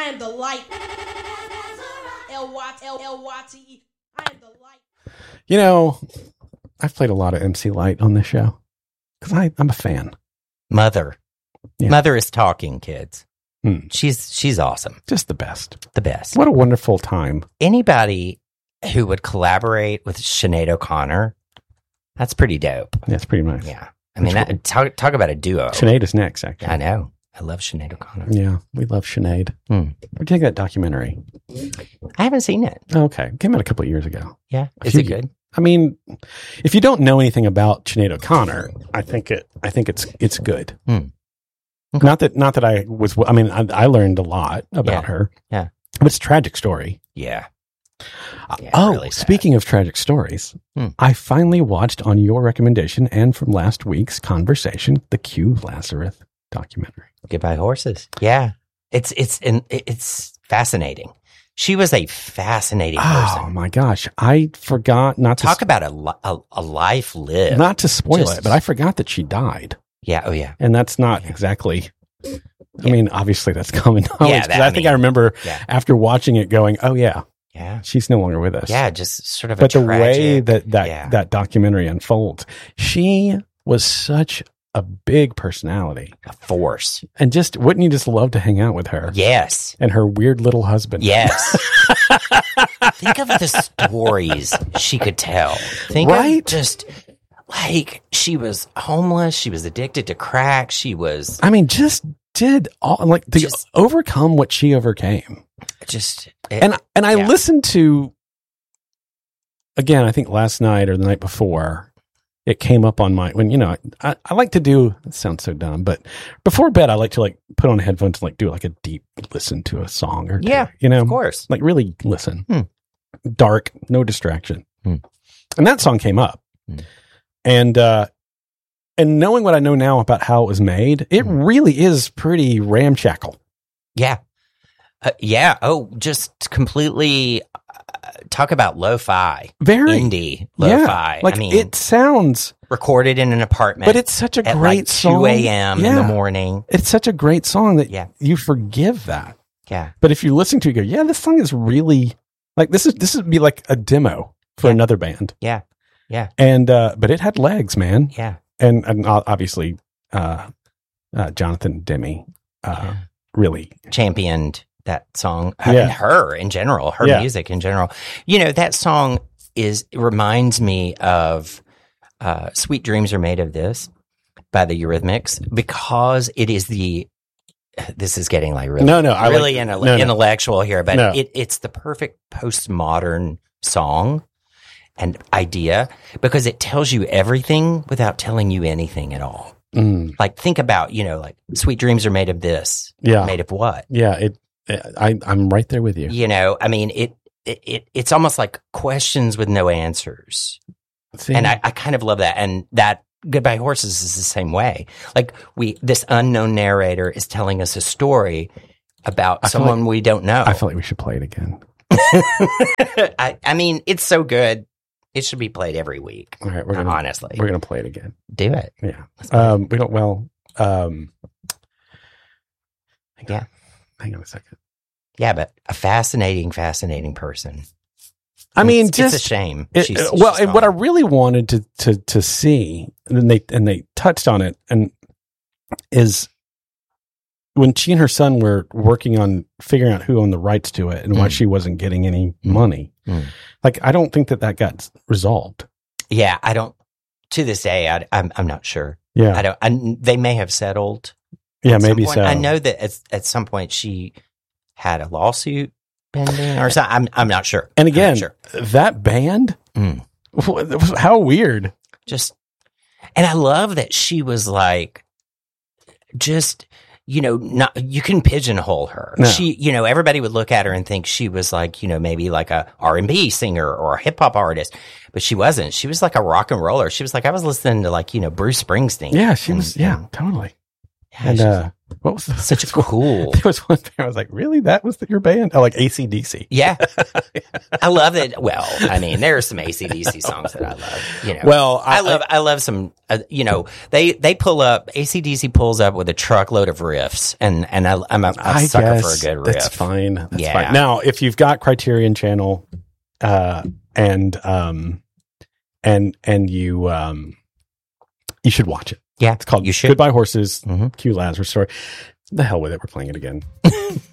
I am the light. L-Y-T-E. I am the light. You know, I've played a lot of MC Light on this show because I'm a fan. Mother. Yeah. Mother is talking, kids. Hmm. She's awesome. Just the best. The best. What a wonderful time. Anybody who would collaborate with Sinead O'Connor, that's pretty dope. That's pretty nice. Yeah. I mean, talk about a duo. Sinead is next, actually. I know. I love Sinead O'Connor. Yeah, we love Sinead. What do you think of that documentary? I haven't seen it. Okay. It came out a couple of years ago. Yeah. Is it good? I mean, if you don't know anything about Sinead O'Connor, I think it's good. Okay. Not that I was. I mean, I learned a lot about her. Yeah, but it's a tragic story. Yeah. Really speaking of tragic stories, I finally watched on your recommendation and from last week's conversation the Q Lazarus documentary. Goodbye Horses. Yeah, it's fascinating. She was a fascinating person. Oh my gosh, I forgot not to talk about a life lived. Not to spoil it, but I forgot that she died. Yeah. Oh yeah. And that's not exactly. I mean, obviously that's common knowledge. Yeah, I think I remember after watching it going, "Oh yeah, she's no longer with us." Yeah, just sort of. But the way that documentary unfolds, she was such a big personality, a force, and wouldn't you just love to hang out with her? Yes, and her weird little husband. Yes. Think of the stories she could tell. Right? Just. Like, she was homeless. She was addicted to crack. She was... I mean, overcome what she overcame. And I listened to... Again, I think last night or the night before, it came up on my... When, you know, I like to do... It sounds so dumb, but before bed, I like to, put on headphones and, do, a deep listen to a song or two. Yeah, you know? Of course. Really listen. Dark, no distraction. And that song came up. And knowing what I know now about how it was made, it really is pretty ramshackle. Yeah. Yeah. Oh, just completely talk about lo-fi. Very indie lo-fi. Yeah. It sounds recorded in an apartment. But it's such a great song. 2 a.m. in the morning. It's such a great song that you forgive that. Yeah. But if you listen to it, you go, this song is really this would be like a demo for another band. Yeah. Yeah. And, but it had legs, man. Yeah. And obviously, Jonathan Demme, really championed that song. And her in general, her music in general. You know, that song reminds me of, Sweet Dreams Are Made of This by the Eurythmics, because it is this is getting really intellectual here, but it's the perfect postmodern song and idea, because it tells you everything without telling you anything at all. Think about, Sweet Dreams Are Made of This. Yeah. Made of what? Yeah. I'm right there with you. You know, I mean, it's almost like questions with no answers. See? And I kind of love that. And that Goodbye Horses is the same way. This unknown narrator is telling us a story about someone we don't know. I feel like we should play it again. I mean, it's so good. It should be played every week. All right, honestly, we're gonna play it again. Do it. Yeah. We don't. Well. Hang on a second. Yeah, but a fascinating person. I mean, it's a shame. And what I really wanted to see, and they touched on it, and is when she and her son were working on figuring out who owned the rights to it and why she wasn't getting any money. I don't think that got resolved. Yeah, I don't. To this day, I'm not sure. Yeah, they may have settled. Yeah, maybe so. I know that at some point she had a lawsuit pending or something. I'm not sure. And again, that band, how weird. And I love that she was not, you can pigeonhole her. No. She, everybody would look at her and think she was maybe a R&B singer or a hip hop artist, but she wasn't. She was like a rock and roller. She was I was listening to Bruce Springsteen. Yeah, she was. Yeah, totally. Yeah, What was such a cool? There was one thing I was like, really? That was your band? Oh, like AC/DC. Yeah. I love it. Well, I mean, there are some AC/DC songs that I love. You know, well, I love some. You know, they pull up. AC/DC pulls up with a truckload of riffs, and I'm a sucker for a good riff. That's fine. That's fine. Now, if you've got Criterion Channel, and you should watch it. Yeah, it's called You Should. Goodbye Horses, Q Lazarus Story. The hell with it. We're playing it again.